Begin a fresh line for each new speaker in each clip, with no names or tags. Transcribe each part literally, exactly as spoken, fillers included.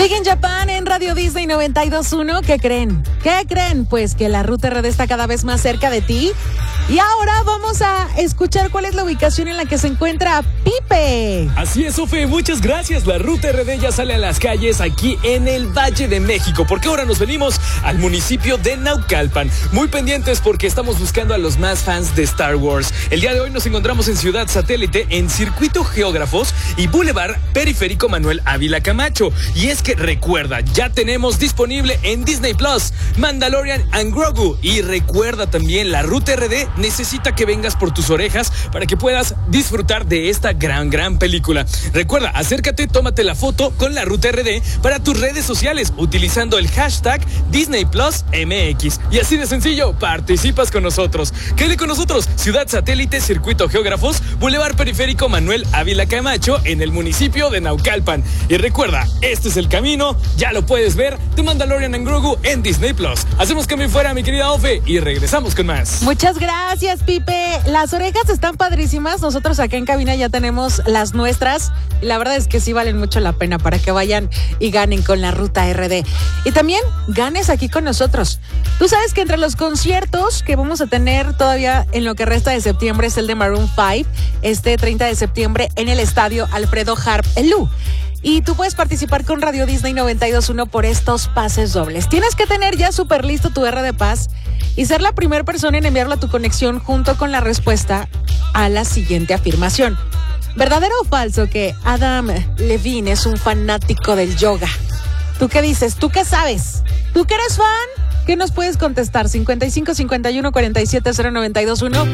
Big in Japan en Radio Disney noventa y dos punto uno. ¿Qué creen? ¿Qué creen? Pues que la Ruta R D está cada vez más cerca de ti. Y ahora vamos a escuchar cuál es la ubicación en la que se encuentra Pipe.
Así es, Ofe, muchas gracias. La Ruta R D ya sale a las calles aquí en el Valle de México, porque ahora nos venimos al municipio de Naucalpan. Muy pendientes porque estamos buscando a los más fans de Star Wars. El día de hoy nos encontramos en Ciudad Satélite, en Circuito Geógrafos y Boulevard Periférico Manuel Ávila Camacho. Y es que recuerda, ya tenemos disponible en Disney Plus Mandalorian and Grogu. Y recuerda también, la Ruta R D necesita que vengas por tus orejas para que puedas disfrutar de esta gran, gran película. Recuerda, acércate, tómate la foto con la Ruta R D para tus redes sociales utilizando el hashtag Disney Plus M X. Y así de sencillo, participas con nosotros. Quédate con nosotros, Ciudad Satélite, Circuito Geógrafos, Boulevard Periférico Manuel Ávila Camacho, en el municipio de Naucalpan. Y recuerda, este es el camino, ya lo puedes ver, The Mandalorian and Grogu en Disney Plus. Hacemos cambio fuera, mi querida Ofe, y regresamos con más.
Muchas gracias, Pipe. Las orejas están padrísimas. Nosotros acá en cabina ya tenemos las nuestras. Y la verdad es que sí valen mucho la pena para que vayan y ganen con la Ruta R D. Y también ganes aquí con nosotros. Tú sabes que entre los conciertos que vamos a tener todavía en lo que resta de septiembre es el de Maroon cinco, este treinta de septiembre en el estadio Alfredo Harp Elú. Y tú puedes participar con Radio Disney noventa y dos punto uno por estos pases dobles. Tienes que tener ya súper listo tu R de Paz y ser la primera persona en enviarlo a tu conexión junto con la respuesta a la siguiente afirmación. ¿Verdadero o falso que Adam Levine es un fanático del yoga? ¿Tú qué dices? ¿Tú qué sabes? ¿Tú que eres fan? ¿Qué nos puedes contestar? cincuenta y cinco, cincuenta y uno, cuarenta y siete, cero noventa y dos punto uno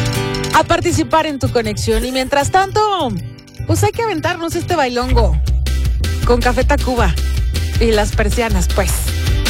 a participar en tu conexión. Y mientras tanto, pues hay que aventarnos este bailongo con Café Tacuba y las persianas, pues.